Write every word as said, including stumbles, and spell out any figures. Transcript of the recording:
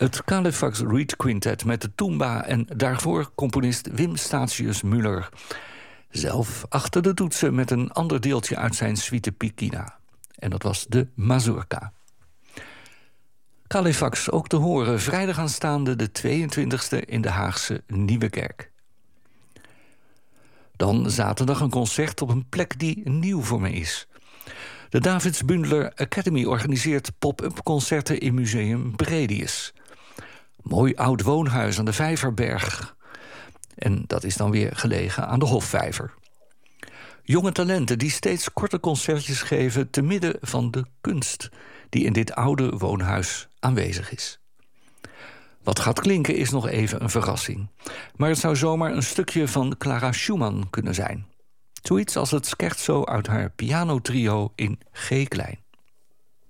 Het Califax Reed Quintet met de Tumba en daarvoor componist Wim Statius-Müller. Zelf achter de toetsen met een ander deeltje uit zijn suite Pikina. En dat was de Mazurka. Califax ook te horen vrijdag aanstaande de tweeëntwintigste in de Haagse Nieuwe Kerk. Dan zaterdag een concert op een plek die nieuw voor me is. De Davids Bundler Academy organiseert pop-up concerten in Museum Bredius. Mooi oud woonhuis aan de Vijverberg. En dat is dan weer gelegen aan de Hofvijver. Jonge talenten die steeds korte concertjes geven te midden van de kunst die in dit oude woonhuis aanwezig is. Wat gaat klinken is nog even een verrassing. Maar het zou zomaar een stukje van Clara Schumann kunnen zijn. Zoiets als het scherzo uit haar pianotrio in G klein.